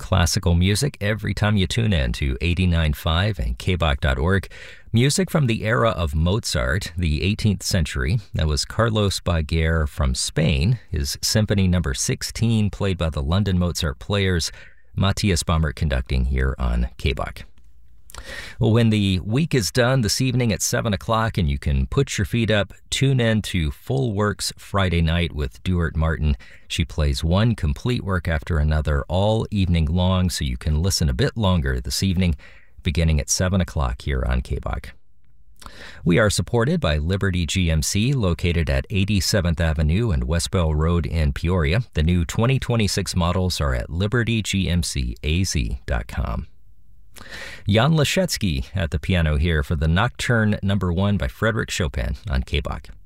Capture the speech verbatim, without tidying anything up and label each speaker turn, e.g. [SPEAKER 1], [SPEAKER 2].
[SPEAKER 1] classical music every time you tune in to eighty-nine point five and K B O C dot org. Music from the era of Mozart, the eighteenth century. That was Carlos Baguer from Spain. His Symphony Number sixteen, played by the London Mozart Players. Matthias Baumert conducting here on K B O C. Well, when the week is done this evening at seven o'clock and you can put your feet up, tune in to Full Works Friday Night with Duart Martin. She plays one complete work after another all evening long, so you can listen a bit longer this evening, beginning at seven o'clock here on K B O C. We are supported by Liberty G M C, located at eighty-seventh Avenue and Westbell Road in Peoria. The new twenty twenty-six models are at liberty g m c a z dot com. Jan Leschetski at the piano here for the Nocturne Number One by Frédéric Chopin on K B O C.